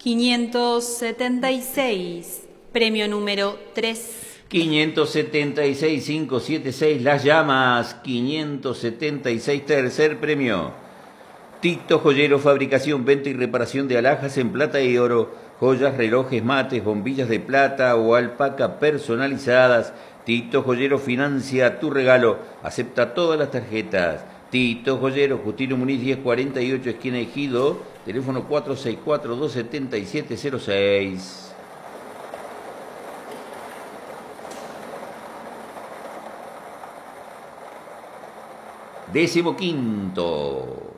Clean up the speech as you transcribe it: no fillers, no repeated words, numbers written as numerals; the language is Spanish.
576, premio número 3. 576, 576, Las Llamas. 576, tercer premio. Tito Joyero, fabricación, venta y reparación de alhajas en plata y oro, joyas, relojes, mates, bombillas de plata o alpaca personalizadas. Tito Joyero financia tu regalo, acepta todas las tarjetas. Tito Joyero, Justino Muniz 1048, esquina Ejido, teléfono 464-277-06. 15º.